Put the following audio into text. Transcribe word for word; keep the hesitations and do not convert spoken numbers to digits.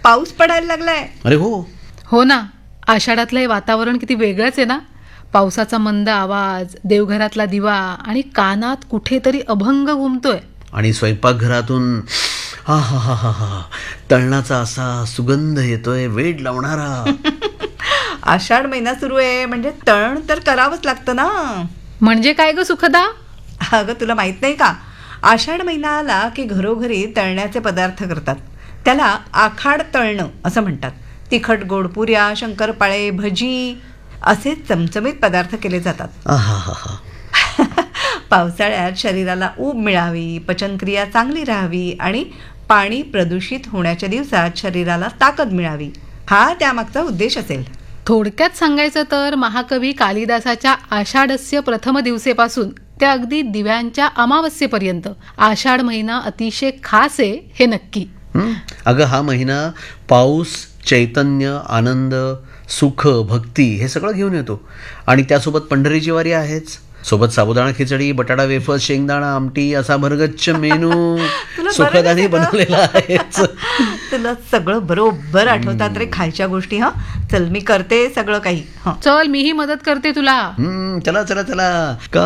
पाऊस पडायला लागलाय. अरे हो हो ना, आषाढातलं हे वातावरण किती वेगळंच आहे ना. पावसाचा मंद आवाज, देवघरातला दिवा आणि कानात कुठेतरी अभंग घुमतोय. आणि स्वयंपाकघरातून हा हा हा हा हा तळणाचा असा सुगंध येतोय, वेड लावणारा. आषाढ महिना सुरू आहे म्हणजे तळण तर करावंच लागतं ना. म्हणजे काय ग सुखदा? अगं तुला माहित नाही का, आषाढ महिना आला की घरोघरी तळण्याचे पदार्थ करतात. त्याला आखाड तळणं असं म्हणतात. तिखट गोड पुऱ्या, शंकरपाळे, भजी असे चमचमीत पदार्थ केले जातात. आहाहाहा. पावसाळ्यात शरीराला ऊब मिळावी, पचनक्रिया चांगली राहावी आणि पाणी प्रदूषित होण्याच्या दिवसात शरीराला ताकद मिळावी, हा त्यामागचा उद्देश असेल. थोडक्यात सांगायचं तर महाकवी कालिदासाच्या आषाढस्य प्रथम दिवसेपासून ते अगदी दिव्यांच्या अमावस्येपर्यंत आषाढ महिना अतिशय खास आहे हे नक्की. हं? अगं हा महिना पाऊस, चैतन्य, आनंद, सुख, भक्ती हे सगळं घेऊन येतो. आणि त्यासोबत पंढरीची वारी आहेच. सोबत साबुदाणा खिचडी, बटाटा वेफर्स, शेंगदाणा आमटी असा भरगच्च मेनू सुखदाने बनवलेला आहेच. तुला सगळं बरोबर आठवतात रे खायच्या गोष्टी. हा चल मी करते सगळं काही. हा चल मीही मदत करते तुला. हं, चला चला चला. का